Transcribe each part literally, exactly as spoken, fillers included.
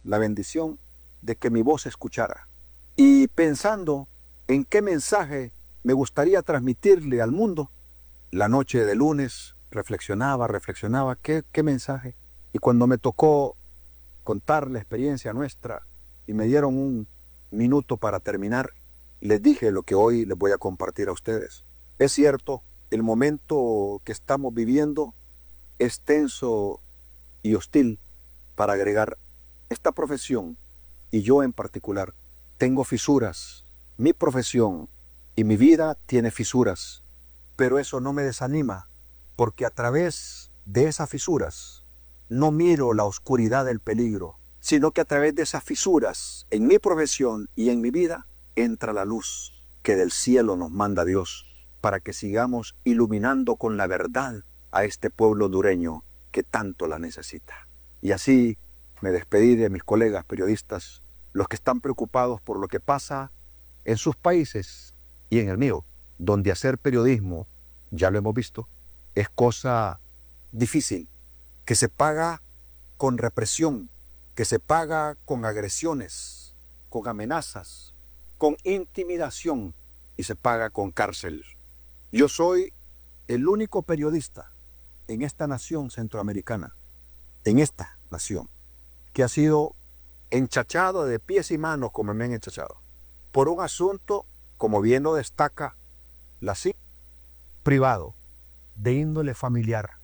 la bendición de que mi voz se escuchara. Y pensando en qué mensaje me gustaría transmitirle al mundo, la noche de lunes reflexionaba, reflexionaba, ¿qué, qué mensaje? Y cuando me tocó contar la experiencia nuestra y me dieron un minuto para terminar, les dije lo que hoy les voy a compartir a ustedes. Es cierto, el momento que estamos viviendo es tenso y hostil. Para agregar, esta profesión, y yo en particular, tengo fisuras. Mi profesión y mi vida tiene fisuras, pero eso no me desanima, porque a través de esas fisuras no miro la oscuridad del peligro, sino que a través de esas fisuras, en mi profesión y en mi vida, entra la luz que del cielo nos manda Dios, para que sigamos iluminando con la verdad a este pueblo hondureño que tanto la necesita. Y así me despedí de mis colegas periodistas, los que están preocupados por lo que pasa en sus países y en el mío, donde hacer periodismo, ya lo hemos visto, es cosa difícil, que se paga con represión, que se paga con agresiones, con amenazas, con intimidación y se paga con cárcel. Yo soy el único periodista en esta nación centroamericana, en esta nación, que ha sido enchachado de pies y manos como me han enchachado, por un asunto, como bien lo destaca la C I P, privado, de índole familiar,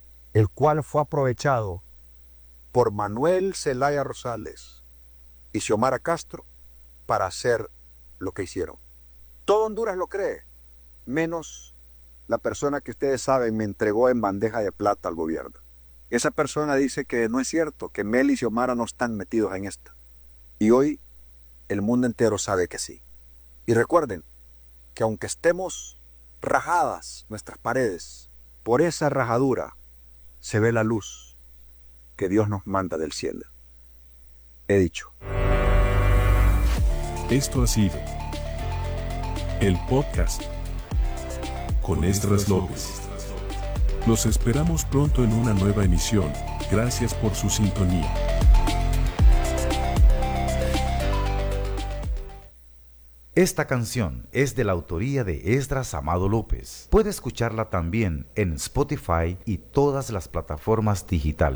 el cual fue aprovechado por Manuel Zelaya Rosales y Xiomara Castro para hacer lo que hicieron. Todo Honduras lo cree, menos la persona que ustedes saben me entregó en bandeja de plata al gobierno. Esa persona dice que no es cierto, que Mel y Xiomara no están metidos en esto. Y hoy el mundo entero sabe que sí. Y recuerden que aunque estemos rajadas nuestras paredes, por esa rajadura se ve la luz que Dios nos manda del cielo. He dicho. Esto ha sido el podcast con Esdras López. Los esperamos pronto en una nueva emisión. Gracias por su sintonía. Esta canción es de la autoría de Esdras Amado López. Puede escucharla también en Spotify y todas las plataformas digitales.